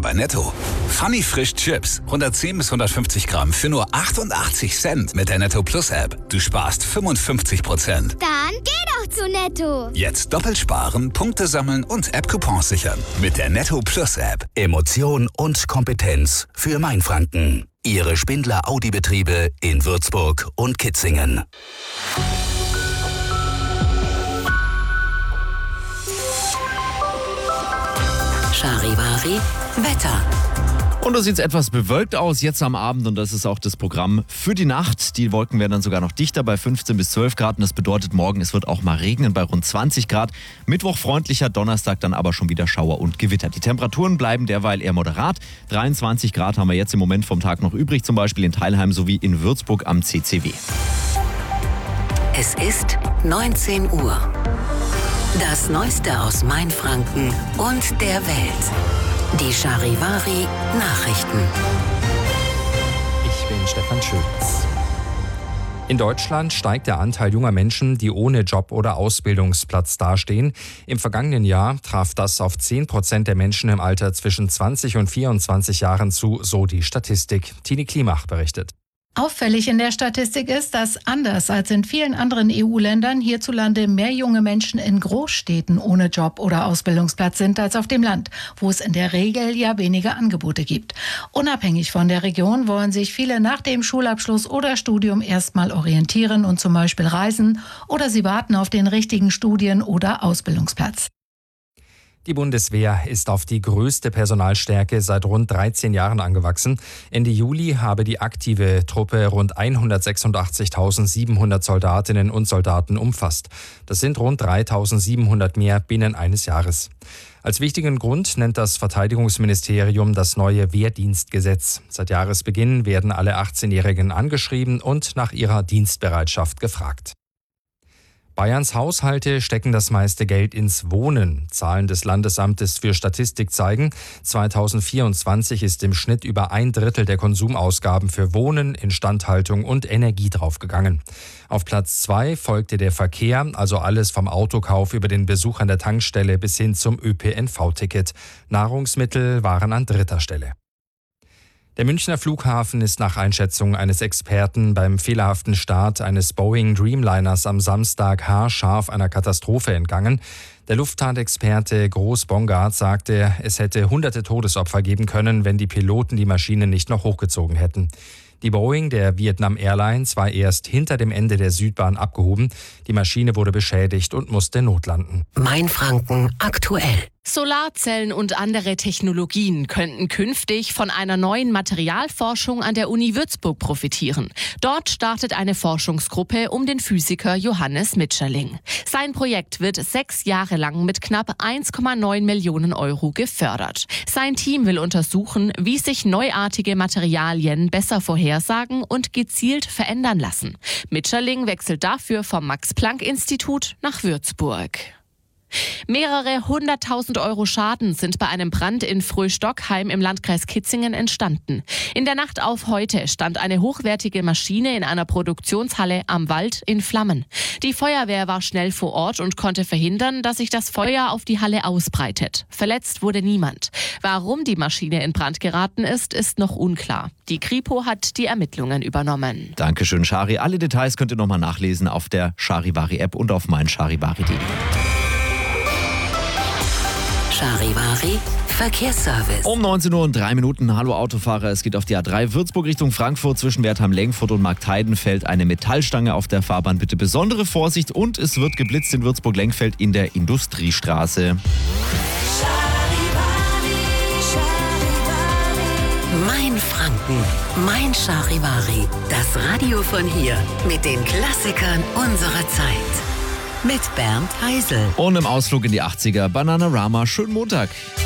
bei Netto. Funny Frisch Chips, 110 bis 150 Gramm für nur 88 Cent mit der Netto Plus App. Du sparst 55%. Dann geh doch zu Netto. Jetzt doppelt sparen, Punkte sammeln und App-Coupons sichern. Mit der Netto Plus App. Emotion und Kompetenz für Mainfranken. Ihre Spindler-Audi-Betriebe in Würzburg und Kitzingen. Charivari Wetter. Und da sieht es etwas bewölkt aus jetzt am Abend und das ist auch das Programm für die Nacht. Die Wolken werden dann sogar noch dichter bei 15 bis 12 Grad und das bedeutet morgen, es wird auch mal regnen bei rund 20 Grad. Mittwoch freundlicher, Donnerstag dann aber schon wieder Schauer und Gewitter. Die Temperaturen bleiben derweil eher moderat. 23 Grad haben wir jetzt im Moment vom Tag noch übrig, zum Beispiel in Teilheim sowie in Würzburg am CCW. Es ist 19 Uhr. Das Neueste aus Mainfranken und der Welt. Die Charivari Nachrichten. Ich bin Stefan Schulz. In Deutschland steigt der Anteil junger Menschen, die ohne Job oder Ausbildungsplatz dastehen. Im vergangenen Jahr traf das auf 10% der Menschen im Alter zwischen 20 und 24 Jahren zu, so die Statistik. Tini Klimach berichtet. Auffällig in der Statistik ist, dass anders als in vielen anderen EU-Ländern hierzulande mehr junge Menschen in Großstädten ohne Job oder Ausbildungsplatz sind als auf dem Land, wo es in der Regel ja weniger Angebote gibt. Unabhängig von der Region wollen sich viele nach dem Schulabschluss oder Studium erstmal orientieren und zum Beispiel reisen oder sie warten auf den richtigen Studien- oder Ausbildungsplatz. Die Bundeswehr ist auf die größte Personalstärke seit rund 13 Jahren angewachsen. Ende Juli habe die aktive Truppe rund 186.700 Soldatinnen und Soldaten umfasst. Das sind rund 3.700 mehr binnen eines Jahres. Als wichtigen Grund nennt das Verteidigungsministerium das neue Wehrdienstgesetz. Seit Jahresbeginn werden alle 18-Jährigen angeschrieben und nach ihrer Dienstbereitschaft gefragt. Bayerns Haushalte stecken das meiste Geld ins Wohnen. Zahlen des Landesamtes für Statistik zeigen, 2024 ist im Schnitt über 1/3 der Konsumausgaben für Wohnen, Instandhaltung und Energie draufgegangen. Auf Platz 2 folgte der Verkehr, also alles vom Autokauf über den Besuch an der Tankstelle bis hin zum ÖPNV-Ticket. Nahrungsmittel waren an 3. Stelle. Der Münchner Flughafen ist nach Einschätzung eines Experten beim fehlerhaften Start eines Boeing Dreamliners am Samstag haarscharf einer Katastrophe entgangen. Der Luftfahrtexperte Groß Bongard sagte, es hätte hunderte Todesopfer geben können, wenn die Piloten die Maschine nicht noch hochgezogen hätten. Die Boeing der Vietnam Airlines war erst hinter dem Ende der Südbahn abgehoben. Die Maschine wurde beschädigt und musste notlanden. Mainfranken aktuell. Solarzellen und andere Technologien könnten künftig von einer neuen Materialforschung an der Uni Würzburg profitieren. Dort startet eine Forschungsgruppe um den Physiker Johannes Mitscherling. Sein Projekt wird 6 Jahre lang mit knapp 1,9 Millionen Euro gefördert. Sein Team will untersuchen, wie sich neuartige Materialien besser vorhersagen und gezielt verändern lassen. Mitscherling wechselt dafür vom Max-Planck-Institut nach Würzburg. Mehrere 100.000 Euro Schaden sind bei einem Brand in Fröh-Stockheim im Landkreis Kitzingen entstanden. In der Nacht auf heute stand eine hochwertige Maschine in einer Produktionshalle am Wald in Flammen. Die Feuerwehr war schnell vor Ort und konnte verhindern, dass sich das Feuer auf die Halle ausbreitet. Verletzt wurde niemand. Warum die Maschine in Brand geraten ist, ist noch unklar. Die Kripo hat die Ermittlungen übernommen. Dankeschön, Chari. Alle Details könnt ihr nochmal nachlesen auf der Charivari-App und auf meincharivari.de. Charivari Verkehrsservice. Um 19:03 Uhr. Hallo Autofahrer, es geht auf die A3 Würzburg Richtung Frankfurt zwischen Wertheim-Lengfurt und Marktheidenfeld eine Metallstange auf der Fahrbahn. Bitte besondere Vorsicht und es wird geblitzt in Würzburg-Lengfeld in der Industriestraße. Mainfranken, mein Charivari. Das Radio von hier mit den Klassikern unserer Zeit. Mit Bernd Heisel. Und im Ausflug in die 80er, Bananarama. Schönen Montag.